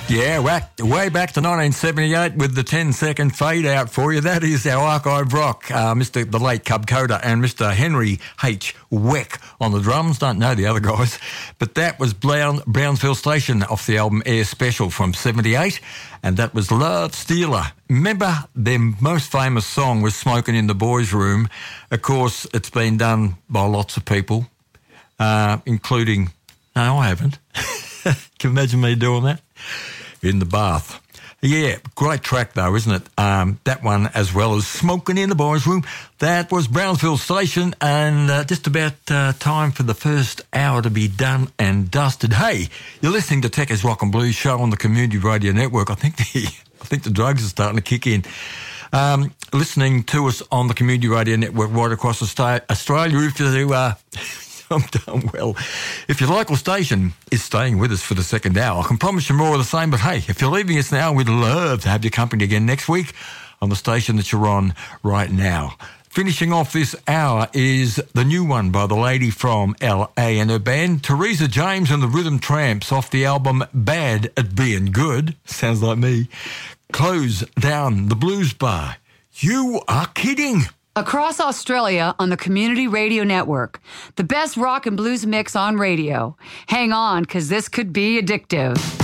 Yeah, way back to 1978 with the 10-second fade out for you. That is our archive rock, the late Cub Coda and Mr. Henry H. Weck on the drums. Don't know the other guys. But that was Brownsville Station off the album Air Special from 78, and that was Love Stealer. Remember, their most famous song was Smoking in the Boys' Room. Of course, it's been done by lots of people, including... No, I haven't. Can you imagine me doing that? In the bath. Yeah, great track though, isn't it? That one, as well as Smoking in the Boys' Room. That was Brownsville Station, and just about time for the first hour to be done and dusted. Hey, you're listening to Tech's Rock and Blues Show on the Community Radio Network. I think the drugs are starting to kick in. Listening to us on the Community Radio Network right across Australia. If you I'm done well. If your local station is staying with us for the second hour, I can promise you more of the same, but hey, if you're leaving us now, we'd love to have your company again next week on the station that you're on right now. Finishing off this hour is the new one by the lady from LA and her band, Teresa James and the Rhythm Tramps, off the album Bad at Being Good. Sounds like me. Close Down the Blues Bar. You are kidding. Across Australia on the Community Radio Network, the best rock and blues mix on radio. Hang on, because this could be addictive.